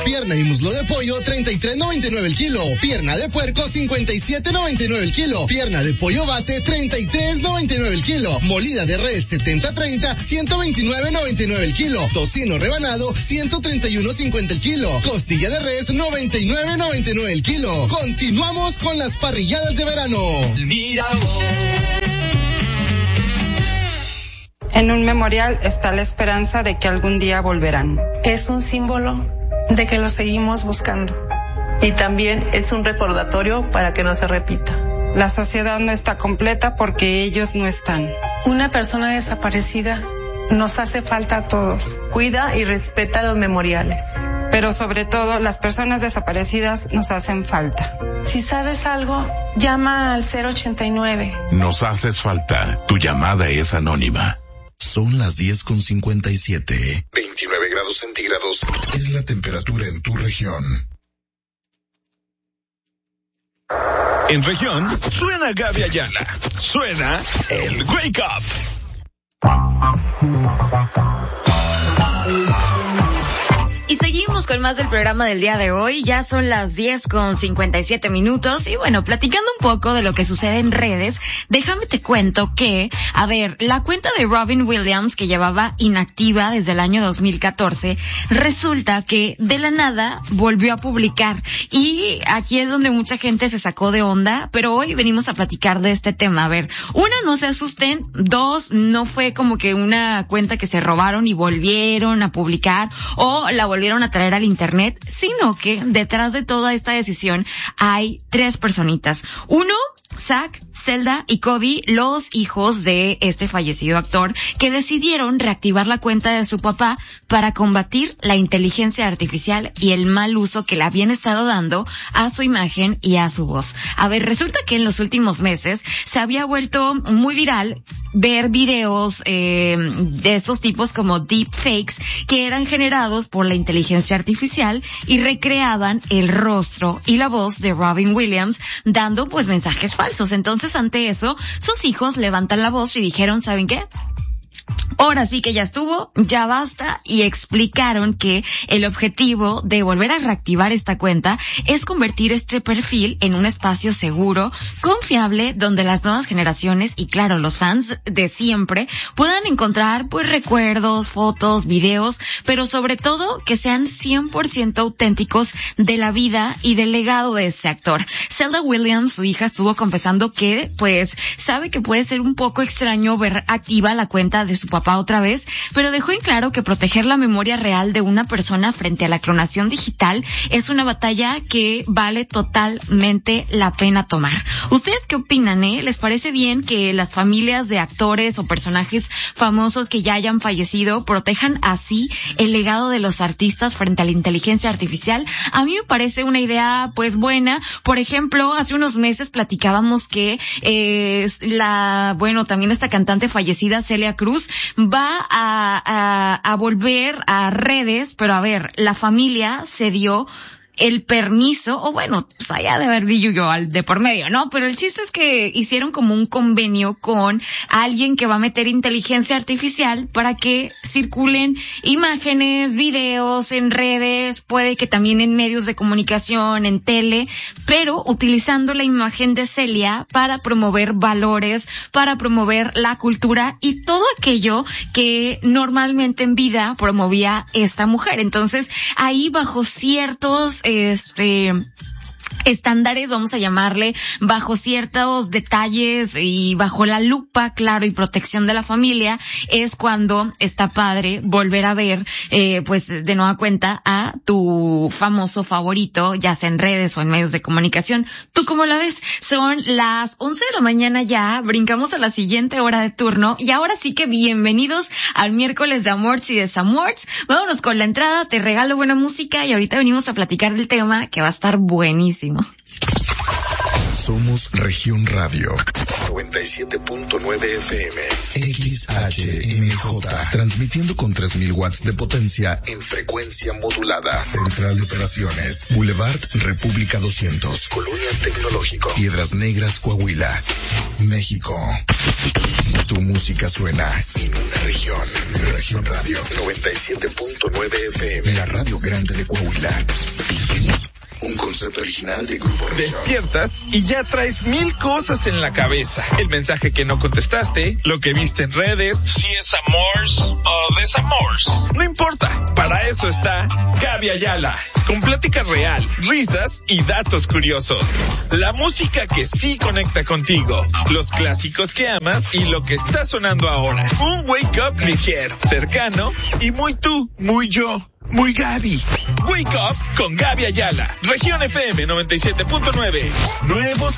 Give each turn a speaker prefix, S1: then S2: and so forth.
S1: Pierna y muslo de pollo, 33.99 el kilo. Pierna de puerco, 57.99 el kilo. Pierna de pollo bate, 33.99 el kilo. Molida de res, 70-30, 129.99 el kilo. Tocino rebanado, 131.50 el kilo. Costilla de res, 99.99 el kilo. Continuamos con las parrilladas de verano.
S2: Mira
S3: En un memorial está la esperanza de que algún día volverán.
S4: Es un símbolo de que lo seguimos buscando.
S5: Y también es un recordatorio para que no se repita.
S3: La sociedad no está completa porque ellos no están.
S4: Una persona desaparecida nos hace falta a todos.
S5: Cuida y respeta los memoriales.
S3: Pero sobre todo, las personas desaparecidas nos hacen falta.
S4: Si sabes algo, llama al 089.
S6: Nos haces falta. Tu llamada es anónima.
S7: Son las 10:57.
S6: 29 grados centígrados es la temperatura en tu región. En región, suena Gaby Ayala. Suena el Wake Up.
S8: Y seguimos con más del programa del día de hoy. Ya son las 10:57. Y bueno, platicando un poco de lo que sucede en redes, déjame te cuento que, la cuenta de Robin Williams, que llevaba inactiva desde el año 2014, resulta que de la nada volvió a publicar. Y aquí es donde mucha gente se sacó de onda, pero hoy venimos a platicar de este tema. Una, no se asusten. Dos, no fue como que una cuenta que se robaron y volvieron a publicar, o la volvieron a traer al internet, sino que detrás de toda esta decisión hay tres personitas. Uno, Zack, Zelda y Cody, los hijos de este fallecido actor, que decidieron reactivar la cuenta de su papá para combatir la inteligencia artificial y el mal uso que le habían estado dando a su imagen y a su voz. Resulta que en los últimos meses se había vuelto muy viral ver videos de esos tipos como deepfakes que eran generados por la inteligencia artificial y recreaban el rostro y la voz de Robin Williams dando pues mensajes falsos. Entonces, ante eso, sus hijos levantan la voz y dijeron, ¿saben qué? Ahora sí que ya estuvo, ya basta, y explicaron que el objetivo de volver a reactivar esta cuenta es convertir este perfil en un espacio seguro, confiable, donde las nuevas generaciones y claro, los fans de siempre puedan encontrar pues recuerdos, fotos, videos, pero sobre todo que sean 100% auténticos de la vida y del legado de este actor. Zelda Williams, su hija, estuvo confesando que pues sabe que puede ser un poco extraño ver activa la cuenta de su papá otra vez, pero dejó en claro que proteger la memoria real de una persona frente a la clonación digital es una batalla que vale totalmente la pena tomar. ¿Ustedes qué opinan, ¿Les parece bien que las familias de actores o personajes famosos que ya hayan fallecido protejan así el legado de los artistas frente a la inteligencia artificial? A mí me parece una idea pues buena. Por ejemplo, hace unos meses platicábamos que también esta cantante fallecida, Celia Cruz, va a volver a redes, pero la familia se dio el permiso, o bueno, pues allá de haber dicho yo de por medio, ¿no? Pero el chiste es que hicieron como un convenio con alguien que va a meter inteligencia artificial para que circulen imágenes, videos en redes, puede que también en medios de comunicación, en tele, pero utilizando la imagen de Celia para promover valores, para promover la cultura y todo aquello que normalmente en vida promovía esta mujer. Entonces, ahí bajo ciertos estándares, vamos a llamarle, bajo ciertos detalles y bajo la lupa, claro, y protección de la familia, es cuando está padre volver a ver, pues de nueva cuenta a tu famoso favorito, ya sea en redes o en medios de comunicación. ¿Tú cómo la ves? Son las 11 de la mañana ya, brincamos a la siguiente hora de turno y ahora sí que bienvenidos al miércoles de Amorts y Desamorts. Vámonos con la entrada, te regalo buena música y ahorita venimos a platicar del tema que va a estar buenísimo.
S7: Somos Región Radio 97.9 FM XHMJ, transmitiendo con 3000 watts de potencia en frecuencia modulada. Central de Operaciones, Boulevard República 200, Colonia Tecnológico, Piedras Negras, Coahuila, México. Tu música suena en una región. Región Radio 97.9 FM, la radio grande de Coahuila. Un concepto original de Grupo Región.
S6: Despiertas y ya traes 1000 cosas en la cabeza. El mensaje que no contestaste, lo que viste en redes, si es amors o desamors. No importa, para eso está Gaby Ayala. Con plática real, risas y datos curiosos. La música que sí conecta contigo. Los clásicos que amas y lo que está sonando ahora. Un wake up ligero, cercano y muy tú, muy yo. Muy Gaby. Wake Up con Gaby Ayala. Región FM 97.9. Nuevos